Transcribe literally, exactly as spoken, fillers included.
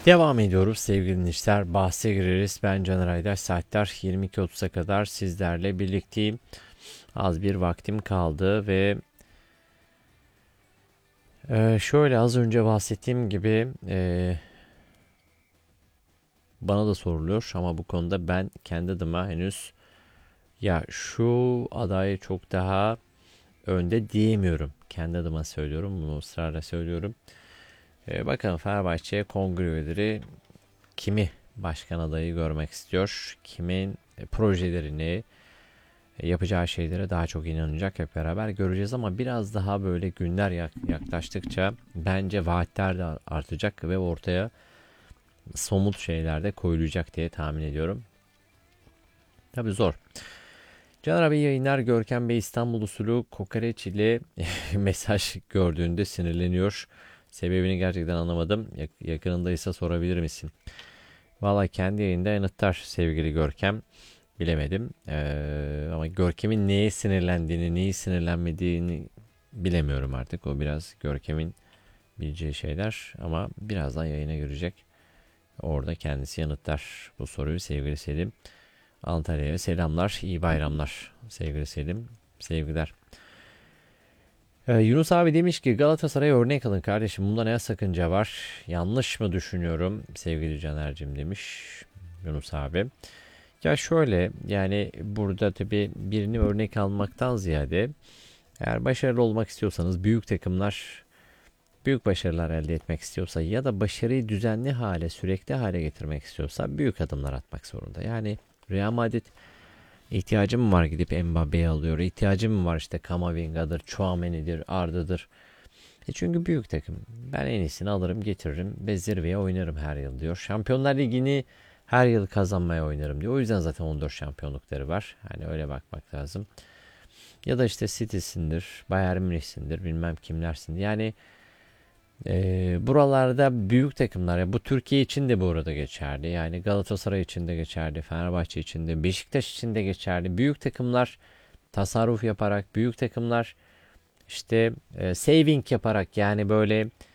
Devam ediyoruz sevgili dinleyiciler. Bahse gireriz. Ben Caner Aydaş. Saatler yirmi iki otuza kadar sizlerle birlikteyim. Az bir vaktim kaldı ve e, şöyle az önce bahsettiğim gibi e, bana da soruluyor ama bu konuda ben kendi adıma henüz ya şu aday çok daha önde diyemiyorum. Kendi adıma söylüyorum. Bunu ısrarla söylüyorum. E, bakalım Fenerbahçe kongre üyeleri kimi başkan adayı görmek istiyor? Kimin e, projelerini, e, yapacağı şeylere daha çok inanacak, hep beraber göreceğiz ama biraz daha böyle günler yaklaştıkça bence vaatler de artacak ve ortaya somut şeyler de koyulacak diye tahmin ediyorum. Tabii zor. Caner abi yayınlar. Görkem Bey İstanbul usulü kokoreç ile mesaj gördüğünde sinirleniyor. Sebebini gerçekten anlamadım. Yakınındaysa sorabilir misin? Valla kendi yayında yanıtlar sevgili Görkem. Bilemedim. Ee, ama Görkem'in neye sinirlendiğini, neyi sinirlenmediğini bilemiyorum artık. O biraz Görkem'in bileceği şeyler ama birazdan yayına girecek. Orada kendisi yanıtlar bu soruyu sevgili Selim. Antalya'ya selamlar, iyi bayramlar sevgili Selim. Sevgiler. Ee, Yunus abi demiş ki Galatasaray'a örnek alın kardeşim. Bunda ne sakınca var? Yanlış mı düşünüyorum sevgili Caner'cim demiş Yunus abi. Ya şöyle yani burada tabii birini örnek almaktan ziyade eğer başarılı olmak istiyorsanız büyük takımlar büyük başarılar elde etmek istiyorsa ya da başarıyı düzenli hale sürekli hale getirmek istiyorsa büyük adımlar atmak zorunda. Yani Real Madrid ihtiyacım var gidip Mbappe'yi alıyor. İhtiyacım var işte Kamavinga'dır, Chouameni'dir, Arda'dır. E çünkü büyük takım. Ben en iyisini alırım getiririm ve zirveye oynarım her yıl diyor. Şampiyonlar Ligi'ni her yıl kazanmaya oynarım diyor. O yüzden zaten on dört şampiyonlukları var. Hani öyle bakmak lazım. Ya da işte City'sindir, Bayern Münih'sindir, bilmem kimlersin. Yani e, buralarda büyük takımlar, ya bu Türkiye için de bu arada geçerli. Yani Galatasaray için de geçerli, Fenerbahçe için de, Beşiktaş için de geçerli. Büyük takımlar tasarruf yaparak, büyük takımlar işte e, saving yaparak yani böyle